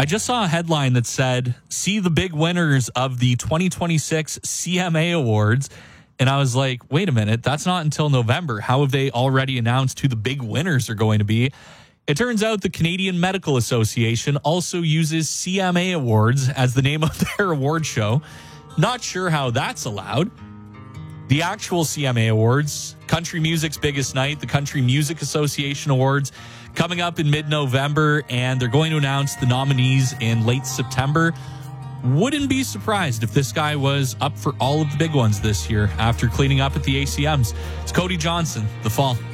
I just saw a headline that said, see the big winners of the 2026 CMA Awards. And I was like, wait a minute, that's not until November. How have they already announced who the big winners are going to be? It turns out the Canadian Medical Association also uses CMA Awards as the name of their award show. Not sure how that's allowed. The actual CMA Awards, country music's biggest night, the Country Music Association Awards, coming up in mid-November, and they're going to announce the nominees in late September. Wouldn't be surprised if this guy was up for all of the big ones this year after cleaning up at the ACMs. It's Cody Johnson, The Fall.